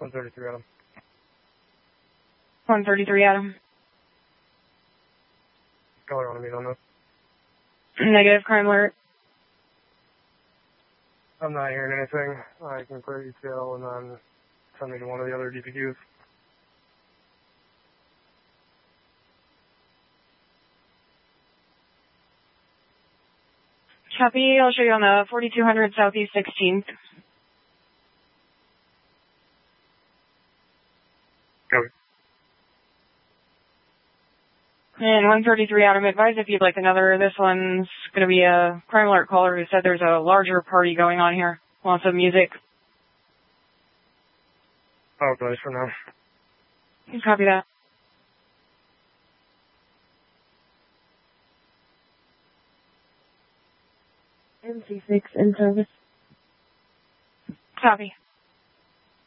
133 Adam. 133 Adam. Color on me on this. Negative, crime alert. I'm not hearing anything. I can clear ETL and then send me to one of the other DPQs. Copy, I'll show you on the 4200 Southeast 16th. Copy. And 133 Adam, advise if you'd like another. This one's going to be a crime alert caller who said there's a larger party going on here. Lots of music. Oh, nice for now. Copy that. MC6 in service. Copy.